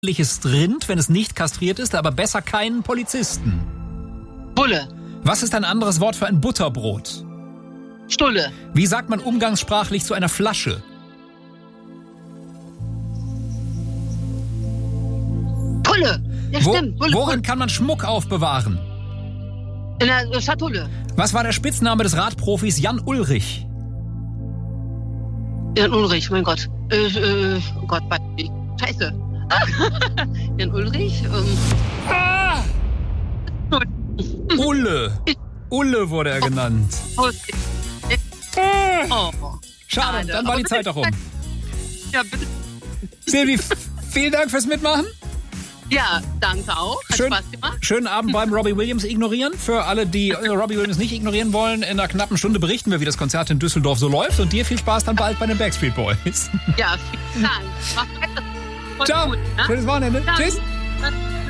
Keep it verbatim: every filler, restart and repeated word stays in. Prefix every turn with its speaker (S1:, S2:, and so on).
S1: Rind, wenn es nicht kastriert ist, aber besser keinen Polizisten.
S2: Bulle.
S1: Was ist ein anderes Wort für ein Butterbrot?
S2: Stulle.
S1: Wie sagt man umgangssprachlich zu einer Flasche?
S2: Pulle. Ja,
S1: Wo,
S2: stimmt. Bulle,
S1: worin
S2: Bulle.
S1: kann man Schmuck aufbewahren?
S2: In der Schatulle.
S1: Was war der Spitzname des Radprofis Jan Ullrich?
S2: Jan Ulrich, mein Gott. Äh, äh, oh Gott, weiß ich. Scheiße. Jan Ulrich. Ähm.
S1: Ah! Ulle. Ulle wurde er genannt.
S2: Oh.
S1: Ah!
S2: Oh.
S1: Schade, dann war die Zeit doch um.
S2: Ja, bitte.
S1: Silvi, vielen Dank fürs Mitmachen.
S2: Ja, danke auch. Hat
S1: Schön,
S2: Spaß gemacht.
S1: schönen Abend beim Robbie Williams ignorieren. Für alle, die äh, Robbie Williams nicht ignorieren wollen, in einer knappen Stunde berichten wir, wie das Konzert in Düsseldorf so läuft. Und dir viel Spaß dann bald bei den Backstreet Boys.
S2: Ja, vielen Dank. Macht weiter. Voll
S1: Ciao.
S2: gut, ne?
S1: Schönes Wochenende.
S2: Ciao.
S1: Tschüss.
S2: Dann